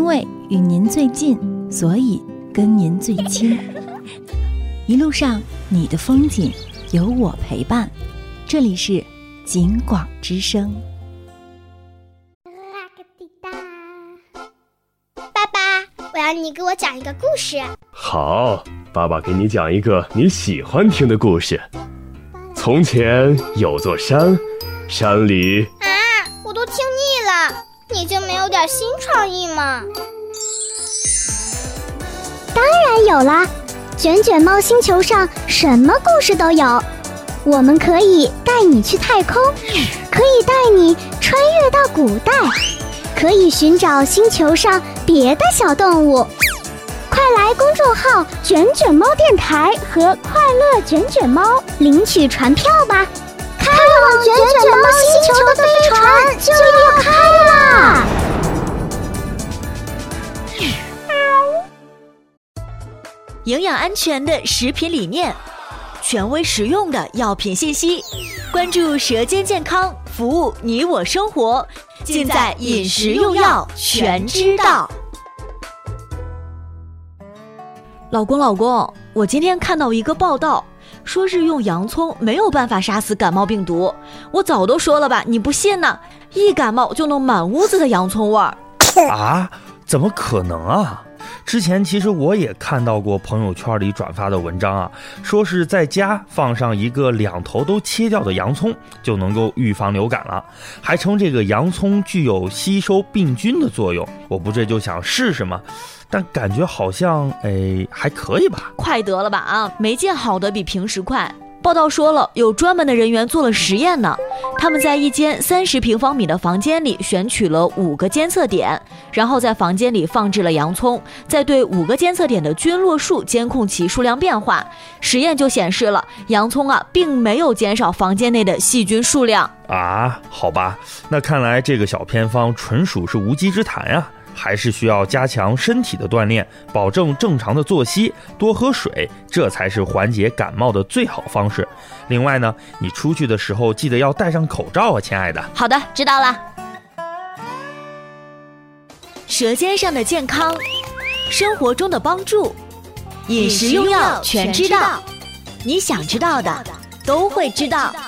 因为与您最近，所以跟您最亲。一路上你的风景有我陪伴，这里是景广之声。 爸爸，我要你给我讲一个故事。 好，爸爸给你讲一个你喜欢听的故事。从前有座山，山里…… 我都听腻了，你就没有点新创意吗？ 当然有啦，卷卷猫星球上什么故事都有。我们可以带你去太空，可以带你穿越到古代，可以寻找星球上别的小动物。快来公众号卷卷猫电台和快乐卷卷猫领取船票吧，开往卷卷猫星球的飞船就要开啦！ 营养安全的食品理念，权威实用的药品信息，关注舌尖健康，服务你我生活，尽在饮食用药全知道。老公，我今天看到一个报道，说是用洋葱没有办法杀死感冒病毒。我早都说了吧，你不信呢？一感冒就弄满屋子的洋葱味儿。 啊？怎么可能啊？之前其实我也看到过朋友圈里转发的文章啊，说是在家放上一个两头都切掉的洋葱就能够预防流感了，还称这个洋葱具有吸收病菌的作用。我不这就想试试吗？但感觉好像还可以吧。 快得了吧啊，没见好的比平时快。报道说了，有专门的人员做了实验呢。他们在一间30平方米的房间里选取了5个监测点，然后在房间里放置了洋葱，再对5个监测点的菌落数监控其数量变化。实验就显示了，洋葱并没有减少房间内的细菌数量啊。好吧，那看来这个小偏方纯属是无稽之谈呀。还是需要加强身体的锻炼，保证正常的作息，多喝水，这才是缓解感冒的最好方式。另外呢，你出去的时候记得要戴上口罩啊，亲爱的。 好的，知道了。舌尖上的健康，生活中的帮助，饮食用药全知道，你想知道的都会知道。